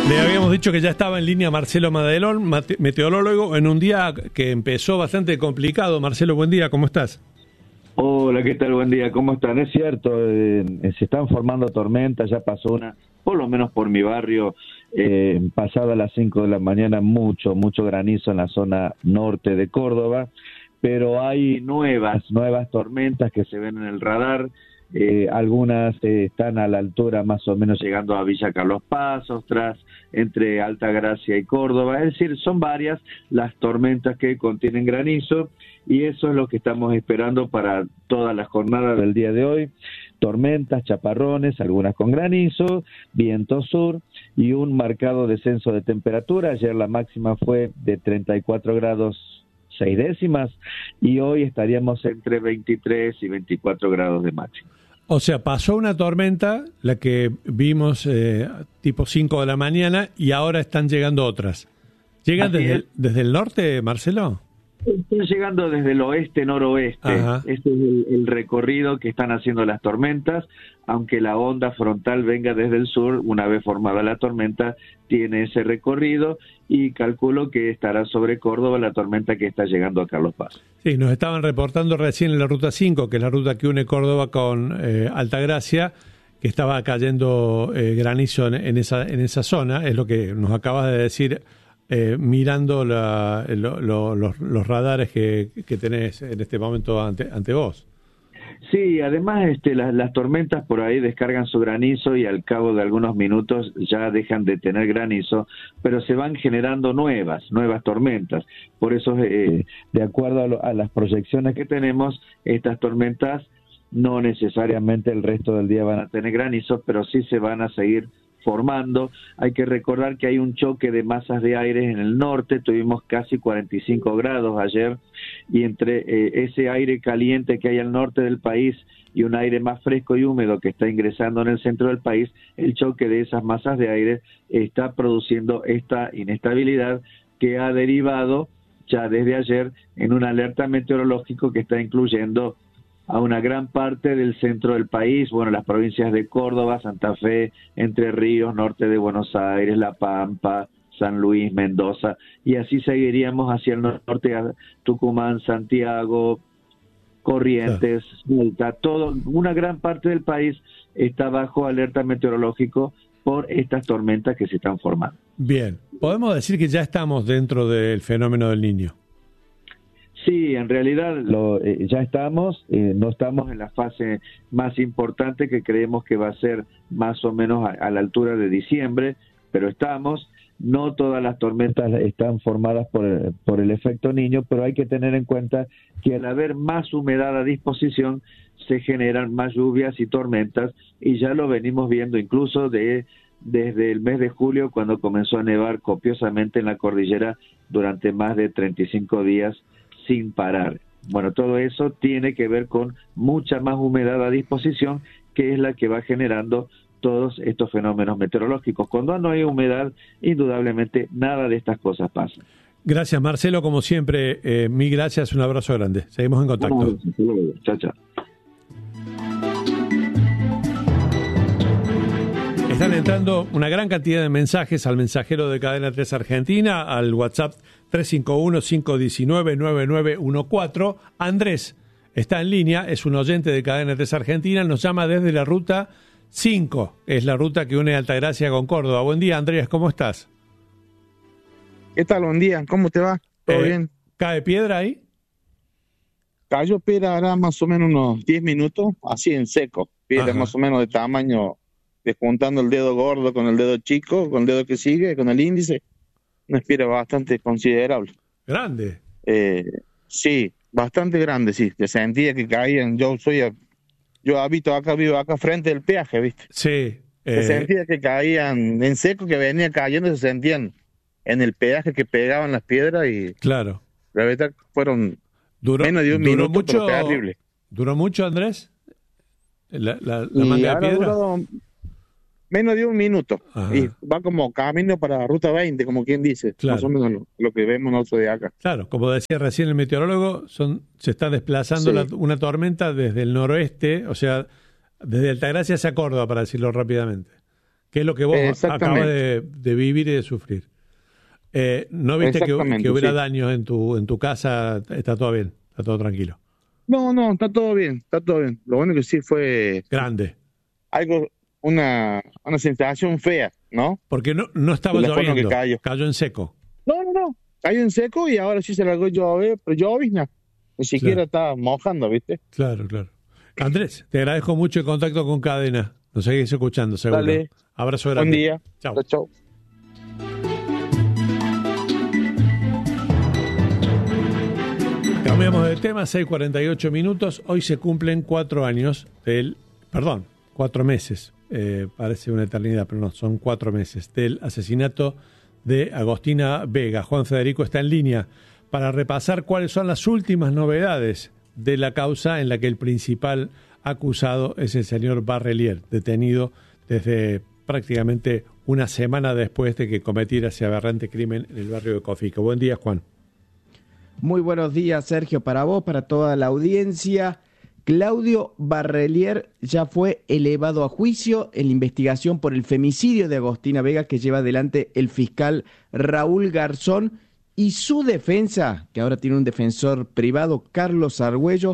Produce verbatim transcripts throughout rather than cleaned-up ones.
Le habíamos dicho que ya estaba en línea Marcelo Madelón, meteorólogo, en un día que empezó bastante complicado. Marcelo, buen día, ¿cómo estás? Hola, ¿qué tal? Buen día, ¿cómo están? Es cierto, eh, se están formando tormentas, ya pasó una, por lo menos por mi barrio, eh, pasada las cinco de la mañana, mucho, mucho granizo en la zona norte de Córdoba, pero hay nuevas, nuevas tormentas que se ven en el radar. Eh, algunas eh, están a la altura más o menos llegando a Villa Carlos Paz, otras entre Altagracia y Córdoba, es decir, son varias las tormentas que contienen granizo y eso es lo que estamos esperando para toda la jornada del día de hoy. Tormentas, chaparrones, algunas con granizo, viento sur y un marcado descenso de temperatura. Ayer la máxima fue de treinta y cuatro grados seis décimas y hoy estaríamos entre veintitrés y veinticuatro grados de máxima. O sea, pasó una tormenta, la que vimos eh, tipo cinco de la mañana, y ahora están llegando otras. ¿Llegan desde el, desde el norte, Marcelo? Están llegando desde el oeste-noroeste. Este es el, el recorrido que están haciendo las tormentas, aunque la onda frontal venga desde el sur. Una vez formada la tormenta, tiene ese recorrido y calculo que estará sobre Córdoba la tormenta que está llegando a Carlos Paz. Sí, nos estaban reportando recién en la Ruta cinco, que es la ruta que une Córdoba con eh, Altagracia, que estaba cayendo eh, granizo en, en, esa, en esa zona. Es lo que nos acabas de decir. Eh, mirando la, lo, lo, los, los radares que, que tenés en este momento ante, ante vos. Sí, además este, las, las tormentas por ahí descargan su granizo y al cabo de algunos minutos ya dejan de tener granizo, pero se van generando nuevas, nuevas tormentas. Por eso, eh, de acuerdo a, lo, a las proyecciones que tenemos, estas tormentas no necesariamente el resto del día van a tener granizo, pero sí se van a seguir formando. Hay que recordar que hay un choque de masas de aire en el norte, tuvimos casi cuarenta y cinco grados ayer, y entre eh, ese aire caliente que hay al norte del país y un aire más fresco y húmedo que está ingresando en el centro del país, el choque de esas masas de aire está produciendo esta inestabilidad que ha derivado ya desde ayer en un alerta meteorológico que está incluyendo a una gran parte del centro del país, bueno, las provincias de Córdoba, Santa Fe, Entre Ríos, norte de Buenos Aires, La Pampa, San Luis, Mendoza, y así seguiríamos hacia el norte, a Tucumán, Santiago, Corrientes, Salta, todo, una gran parte del país está bajo alerta meteorológico por estas tormentas que se están formando. Bien, podemos decir que ya estamos dentro del fenómeno del Niño. Sí, en realidad lo, eh, ya estamos, eh, no estamos en la fase más importante que creemos que va a ser más o menos a, a la altura de diciembre, pero estamos. No todas las tormentas están formadas por, por el efecto Niño, pero hay que tener en cuenta que al haber más humedad a disposición se generan más lluvias y tormentas, y ya lo venimos viendo incluso de desde el mes de julio, cuando comenzó a nevar copiosamente en la cordillera durante más de treinta y cinco días sin parar. Bueno, todo eso tiene que ver con mucha más humedad a disposición, que es la que va generando todos estos fenómenos meteorológicos. Cuando no hay humedad, indudablemente nada de estas cosas pasa. Gracias, Marcelo, como siempre, eh, mil gracias, un abrazo grande. Seguimos en contacto. Bueno, chao, chao. Están entrando una gran cantidad de mensajes al mensajero de Cadena tres Argentina, al WhatsApp tres cinco uno, cinco uno nueve, nueve nueve uno cuatro. Andrés está en línea, es un oyente de Cadena tres Argentina, nos llama desde la ruta cinco, es la ruta que une Altagracia con Córdoba. Buen día, Andrés, ¿cómo estás? ¿Qué tal? Buen día, ¿cómo te va? ¿Todo eh, bien? ¿Cae piedra ahí? Cayó piedra ahora más o menos unos diez minutos, así en seco, piedra Ajá. más o menos de tamaño, despuntando el dedo gordo con el dedo chico, con el dedo que sigue, con el índice, una piedra bastante considerable. ¿Grande? Eh, sí, bastante grande, sí, se sentía que caían, yo soy, yo habito acá, vivo acá frente del peaje, ¿viste? Sí. Eh... Se sentía que caían en seco, que venía cayendo, se sentían en el peaje que pegaban las piedras y... Claro. La verdad fueron duró, menos de un duró minuto, mucho, pero terrible. ¿Duró mucho, Andrés? ¿La, la, la manga de piedra? Duró menos de un minuto. Ajá. Y va como camino para Ruta veinte, como quien dice. Claro. Más o menos lo, lo que vemos nosotros de acá. Claro, como decía recién el meteorólogo, son, se está desplazando sí. la, una tormenta desde el noroeste, o sea, desde Altagracia hacia Córdoba, para decirlo rápidamente. que es lo que vos acabas de, de vivir y de sufrir. Eh, ¿No viste que, que hubiera sí. daños en tu en tu casa? Está todo bien, está todo tranquilo. No, no, está todo bien, está todo bien. Lo bueno que sí fue... Grande. Algo, una, una sensación fea, ¿no? Porque no, no estaba lloviendo, cayó. cayó en seco. No, no, no, cayó en seco y ahora sí se largó llover, pero llovizna. Ni siquiera claro. Está mojando, ¿viste? Claro, claro. Andrés, te agradezco mucho el contacto con Cadena. Nos seguís escuchando, seguro. Dale. Abrazo grande. Buen día. Chao. Chao, chao. Cambiamos de tema, seis cuarenta y ocho minutos. Hoy se cumplen cuatro años del, perdón, cuatro meses. Eh, parece una eternidad, pero no, son cuatro meses del asesinato de Agostina Vega. Juan Federico está en línea para repasar cuáles son las últimas novedades de la causa en la que el principal acusado es el señor Barrelier, detenido desde prácticamente una semana después de que cometiera ese aberrante crimen en el barrio de Cofico. Buen día, Juan. Muy buenos días, Sergio, para vos, para toda la audiencia. Claudio Barrelier ya fue elevado a juicio en la investigación por el femicidio de Agostina Vega que lleva adelante el fiscal Raúl Garzón, y su defensa, que ahora tiene un defensor privado, Carlos Argüello,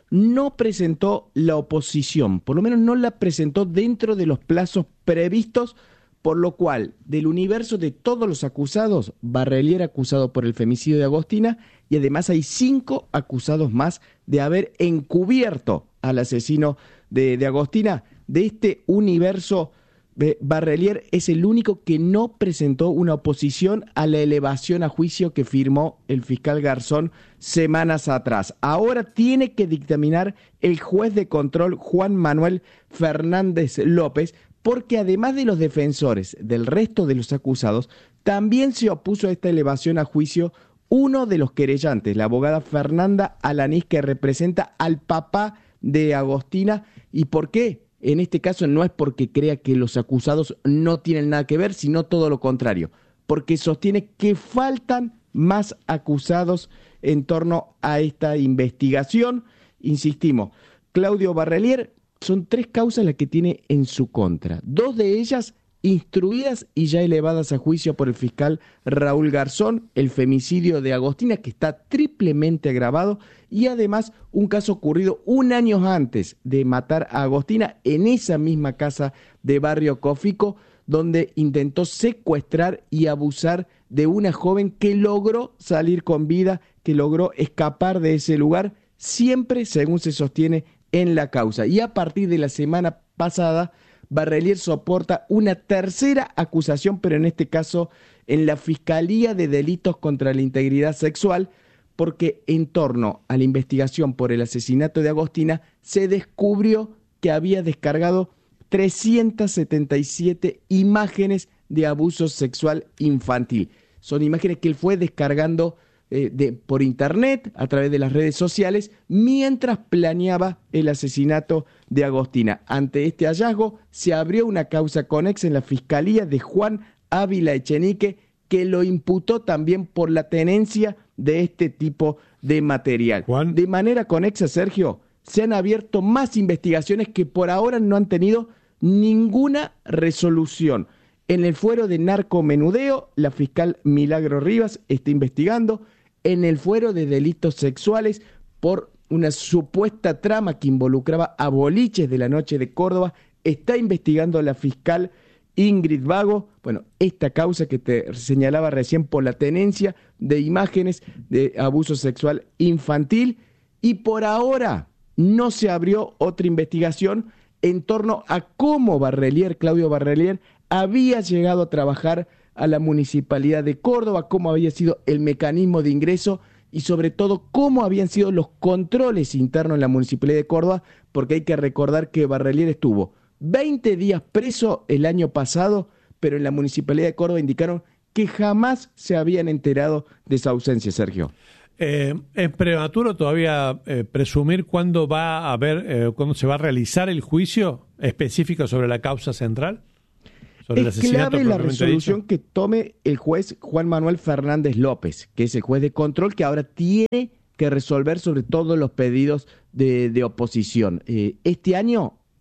no presentó la oposición, por lo menos no la presentó dentro de los plazos previstos, por lo cual, del universo de todos los acusados, Barrelier acusado por el femicidio de Agostina, y además hay cinco acusados más de haber encubierto al asesino de, de Agostina. De este universo, Barrelier es el único que no presentó una oposición a la elevación a juicio que firmó el fiscal Garzón semanas atrás. Ahora tiene que dictaminar el juez de control Juan Manuel Fernández López, porque además de los defensores del resto de los acusados, también se opuso a esta elevación a juicio uno de los querellantes, la abogada Fernanda Alanís, que representa al papá de Agostina. ¿Y por qué? En este caso no es porque crea que los acusados no tienen nada que ver, sino todo lo contrario, porque sostiene que faltan más acusados en torno a esta investigación. Insistimos, Claudio Barrelier, son tres causas las que tiene en su contra, dos de ellas instruidas y ya elevadas a juicio por el fiscal Raúl Garzón, el femicidio de Agostina, que está triplemente agravado, y además un caso ocurrido un año antes de matar a Agostina en esa misma casa de barrio Cofico, donde intentó secuestrar y abusar de una joven que logró salir con vida, que logró escapar de ese lugar, siempre, según se sostiene, en la causa. Y a partir de la semana pasada, Barrelier soporta una tercera acusación, pero en este caso en la Fiscalía de Delitos contra la Integridad Sexual, porque en torno a la investigación por el asesinato de Agostina se descubrió que había descargado trescientas setenta y siete imágenes de abuso sexual infantil. Son imágenes que él fue descargando eh, de, por internet, a través de las redes sociales, mientras planeaba el asesinato de Agostina. Ante este hallazgo, se abrió una causa conexa en la Fiscalía de Juan Ávila Echenique, que lo imputó también por la tenencia de este tipo de material. Juan. De manera conexa, Sergio, se han abierto más investigaciones que por ahora no han tenido ninguna resolución. En el fuero de narcomenudeo, la fiscal Milagro Rivas está investigando. En el fuero de delitos sexuales, por una supuesta trama que involucraba a boliches de la noche de Córdoba, está investigando la fiscal Ingrid Vago. Bueno, esta causa que te señalaba recién por la tenencia de imágenes de abuso sexual infantil. Y por ahora no se abrió otra investigación en torno a cómo Barrelier, Claudio Barrelier, había llegado a trabajar a la Municipalidad de Córdoba, cómo había sido el mecanismo de ingreso y sobre todo cómo habían sido los controles internos en la Municipalidad de Córdoba, porque hay que recordar que Barrelier estuvo veinte días preso el año pasado, pero en la Municipalidad de Córdoba indicaron que jamás se habían enterado de esa ausencia, Sergio. Eh, ¿Es prematuro todavía eh, presumir cuándo va a haber, eh, cuándo se va a realizar el juicio específico sobre la causa central? Sobre es clave la resolución dicho? que tome el juez Juan Manuel Fernández López, que es el juez de control que ahora tiene que resolver sobre todos los pedidos de, de oposición. Eh, este año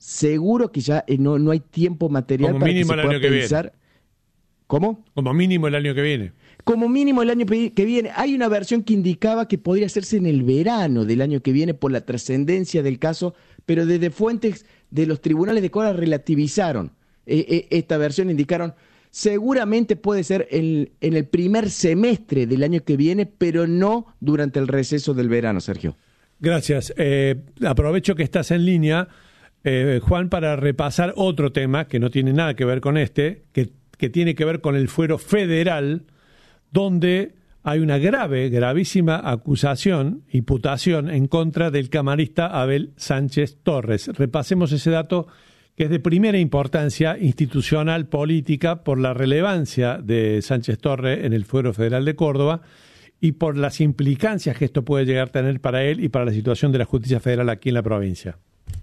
seguro que ya eh, no, no hay tiempo material Como para que mínimo se el pueda año que pensar. viene. ¿Cómo? Como mínimo el año que viene. Como mínimo el año que viene. Hay una versión que indicaba que podría hacerse en el verano del año que viene por la trascendencia del caso, pero desde fuentes de los tribunales de Córdoba relativizaron eh, eh, esta versión, indicaron seguramente puede ser el, en el primer semestre del año que viene, pero no durante el receso del verano, Sergio. Gracias. Eh, aprovecho que estás en línea, eh, Juan, para repasar otro tema que no tiene nada que ver con este, que, que tiene que ver con el fuero federal, donde hay una grave, gravísima acusación, imputación en contra del camarista Abel Sánchez Torres. Repasemos ese dato que es de primera importancia institucional, política, por la relevancia de Sánchez Torres en el fuero federal de Córdoba y por las implicancias que esto puede llegar a tener para él y para la situación de la justicia federal aquí en la provincia.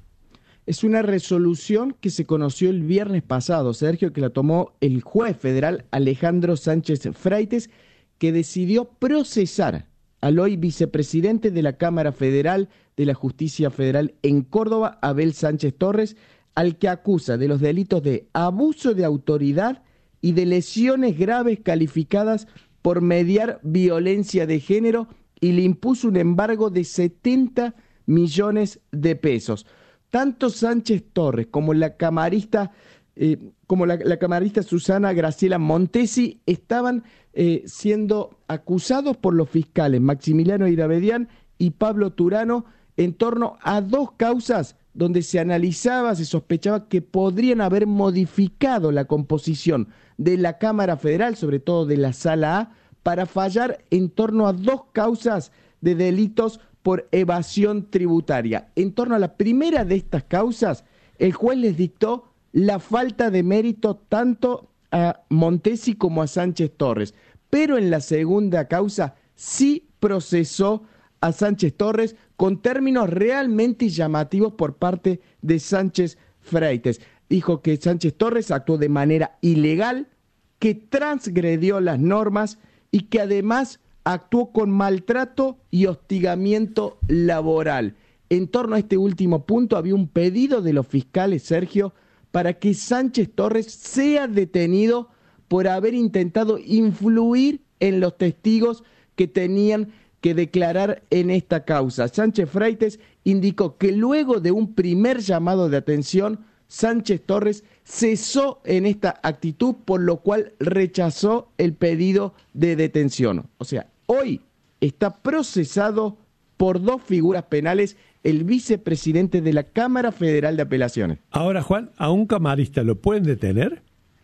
Es una resolución que se conoció el viernes pasado, Sergio, que la tomó el juez federal Alejandro Sánchez Freites, que decidió procesar al hoy vicepresidente de la Cámara Federal de la Justicia Federal en Córdoba, Abel Sánchez Torres, al que acusa de los delitos de abuso de autoridad y de lesiones graves calificadas por mediar violencia de género, y le impuso un embargo de setenta millones de pesos. Tanto Sánchez Torres como la camarista, eh, como la, la camarista Susana Graciela Montesi estaban eh, siendo acusados por los fiscales Maximiliano Irabedián y Pablo Turano en torno a dos causas donde se analizaba, se sospechaba que podrían haber modificado la composición de la Cámara Federal, sobre todo de la Sala A, para fallar en torno a dos causas de delitos por evasión tributaria. En torno a la primera de estas causas, el juez les dictó la falta de mérito tanto a Montesi como a Sánchez Torres, pero en la segunda causa sí procesó a Sánchez Torres con términos realmente llamativos por parte de Sánchez Freites. Dijo que Sánchez Torres actuó de manera ilegal, que transgredió las normas y que además actuó con maltrato y hostigamiento laboral. En torno a este último punto había un pedido de los fiscales, Sergio, para que Sánchez Torres sea detenido por haber intentado influir en los testigos que tenían que declarar en esta causa. Sánchez Freites indicó que luego de un primer llamado de atención, Sánchez Torres cesó en esta actitud, por lo cual rechazó el pedido de detención. O sea, hoy está procesado por dos figuras penales el vicepresidente de la Cámara Federal de Apelaciones. Ahora, Juan, ¿a un camarista lo pueden detener?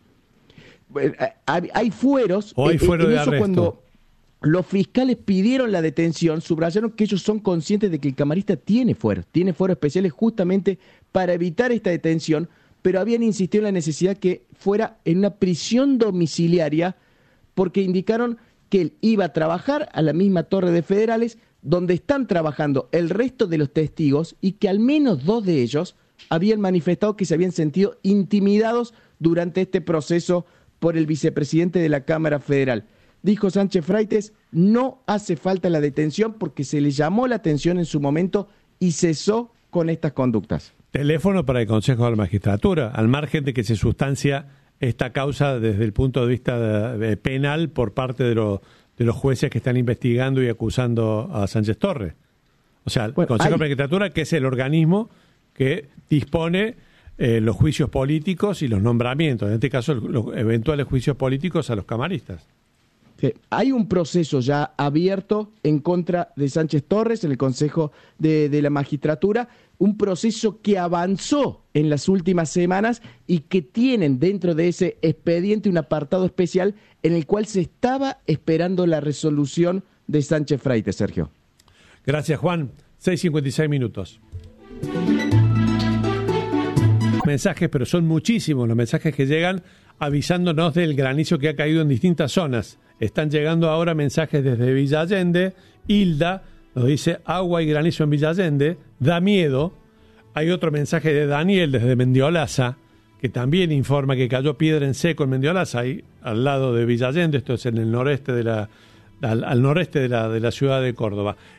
Hay fueros. ¿O hay fuero en de eso arresto? Cuando los fiscales pidieron la detención, subrayaron que ellos son conscientes de que el camarista tiene fueros, tiene fueros especiales justamente para evitar esta detención, pero habían insistido en la necesidad que fuera en una prisión domiciliaria, porque indicaron que él iba a trabajar a la misma torre de federales donde están trabajando el resto de los testigos, y que al menos dos de ellos habían manifestado que se habían sentido intimidados durante este proceso por el vicepresidente de la Cámara Federal. Dijo Sánchez Freites, no hace falta la detención porque se le llamó la atención en su momento y cesó con estas conductas. Teléfono para el Consejo de la Magistratura, al margen de que se sustancia esta causa desde el punto de vista de, de penal por parte de, lo, de los jueces que están investigando y acusando a Sánchez Torres. O sea, el bueno, Consejo hay... de la Magistratura, que es el organismo que dispone eh, los juicios políticos y los nombramientos, en este caso los eventuales juicios políticos a los camaristas. Sí, hay un proceso ya abierto en contra de Sánchez Torres en el Consejo de, de la Magistratura, un proceso que avanzó en las últimas semanas y que tienen dentro de ese expediente un apartado especial en el cual se estaba esperando la resolución de Sánchez Freites, Sergio. Gracias, Juan. seis cincuenta y seis minutos. Mensajes, pero son muchísimos los mensajes que llegan avisándonos del granizo que ha caído en distintas zonas. Están llegando ahora mensajes desde Villa Allende. Hilda nos dice agua y granizo en Villa Allende, da miedo. Hay otro mensaje de Daniel desde Mendiolaza, que también informa que cayó piedra en seco en Mendiolaza, ahí al lado de Villa Allende, esto es en el noreste de la, al, al noreste de la, de la ciudad de Córdoba.